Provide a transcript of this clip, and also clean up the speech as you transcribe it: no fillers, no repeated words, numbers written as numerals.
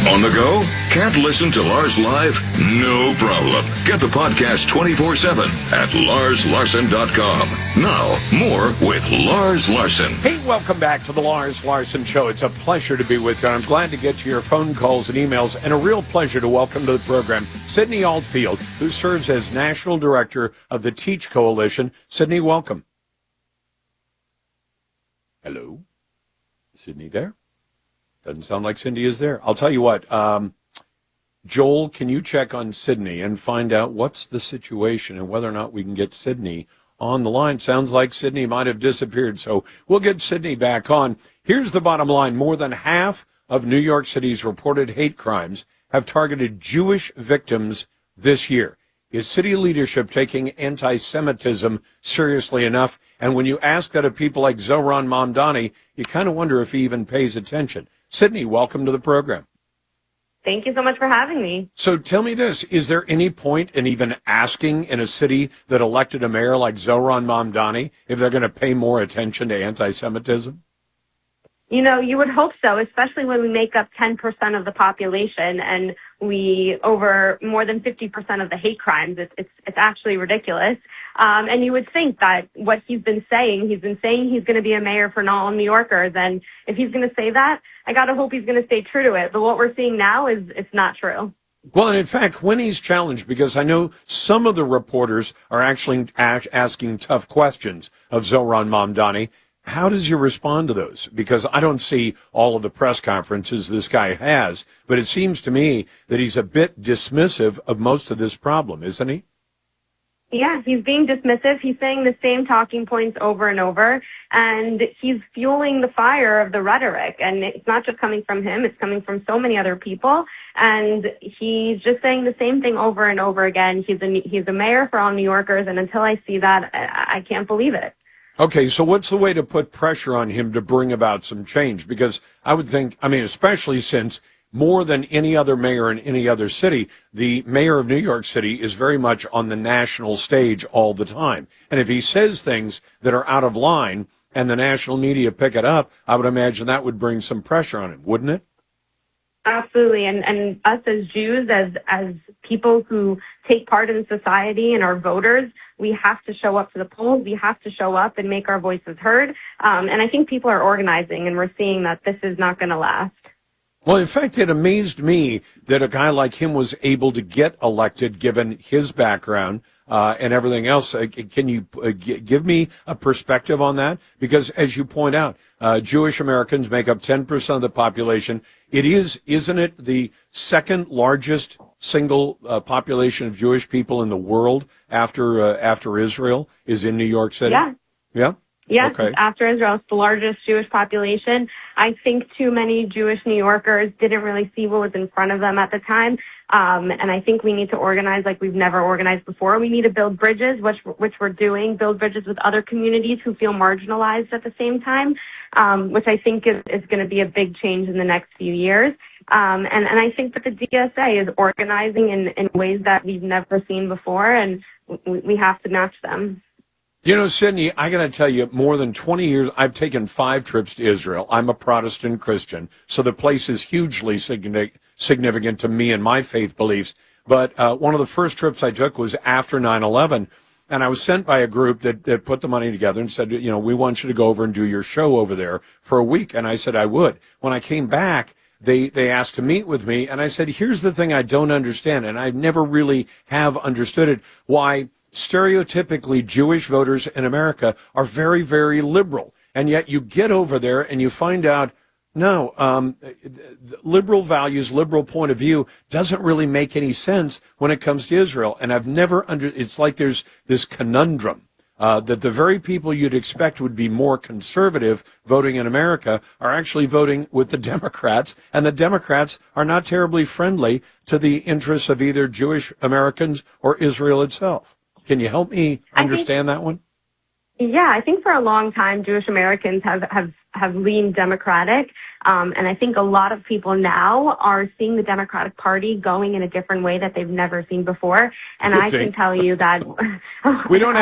On the go? Can't listen to Lars live? No problem. Get the podcast 24/7 at LarsLarson.com. Now, more with Lars Larson. Hey, welcome back to the Lars Larson Show. It's a pleasure to be with you. I'm glad to get to your phone calls and emails, and a real pleasure to welcome to the program Sydney Altfield, who serves as National Director of the Teach Coalition. Sydney, welcome. Hello? Sydney there? Doesn't sound like Cindy is there. I'll tell you what, Joel, can you check on Sydney and find out what's the situation and whether or not we can get Sydney on the line? Sounds like Sydney might have disappeared, so we'll get Sydney back on. Here's the bottom line. More than half of New York City's reported hate crimes have targeted Jewish victims this year. Is city leadership taking anti-Semitism seriously enough? And when you ask that of people like Zohran Mamdani, you kind of wonder if he even pays attention. Sydney, welcome to the program. Thank you so much for having me. So tell me this, is there any point in even asking in a city that elected a mayor like Zohran Mamdani if they're going to pay more attention to anti-Semitism? You know, you would hope so, especially when we make up 10% of the population and we over more than 50% of the hate crimes. It's actually ridiculous. And you would think that what he's been saying he's going to be a mayor for all New Yorkers. And if he's going to say that, I got to hope he's going to stay true to it. But what we're seeing now is it's not true. Well, and in fact, when he's challenged, because I know some of the reporters are actually asking tough questions of Zohran Mamdani, how does he respond to those? Because I don't see all of the press conferences this guy has, but it seems to me that he's a bit dismissive of most of this problem, isn't he? Yeah, he's being dismissive. He's saying the same talking points over and over, and he's fueling the fire of the rhetoric. And it's not just coming from him, it's coming from so many other people. And he's just saying the same thing over and over again. He's a mayor for all New Yorkers, and until I see that, I can't believe it. Okay, so what's the way to put pressure on him to bring about some change? Because I would think, especially since more than any other mayor in any other city, the mayor of New York City is very much on the national stage all the time. And if he says things that are out of line and the national media pick it up, I would imagine that would bring some pressure on him, wouldn't it? Absolutely. And us as Jews, as people who take part in society and are voters, we have to show up to the polls. We have to show up and make our voices heard. And I think people are organizing, and we're seeing that this is not going to last. Well, in fact, it amazed me that a guy like him was able to get elected given his background and everything else. Can you give me a perspective on that? Because as you point out, Jewish Americans make up 10% of the population. It is, isn't it, the second largest single population of Jewish people in the world after Israel is in New York City? Yeah. Yeah? Yes, okay. After Israel, it's the largest Jewish population. I think too many Jewish New Yorkers didn't really see what was in front of them at the time. And I think we need to organize like we've never organized before. We need to build bridges, which we're doing, build bridges with other communities who feel marginalized at the same time, which I think is going to be a big change in the next few years. And I think that the DSA is organizing in ways that we've never seen before, and we have to match them. You know, Sydney, I got to tell you, more than 20 years, I've taken 5 trips to Israel. I'm a Protestant Christian, so the place is hugely significant to me and my faith beliefs. But one of the first trips I took was after 9/11, and I was sent by a group that put the money together and said, you know, we want you to go over and do your show over there for a week. And I said I would. When I came back, they asked to meet with me, and I said, here's the thing I don't understand, and I never really have understood it, why stereotypically Jewish voters in America are very, very liberal. And yet you get over there and you find out, no, liberal values, liberal point of view doesn't really make any sense when it comes to Israel. And I've never it's like there's this conundrum that the very people you'd expect would be more conservative voting in America are actually voting with the Democrats, and the Democrats are not terribly friendly to the interests of either Jewish Americans or Israel itself. Can you help me understand that one? Yeah, I think for a long time, Jewish Americans have leaned Democratic. And I think a lot of people now are seeing the Democratic Party going in a different way that they've never seen before. And I can tell you that we don't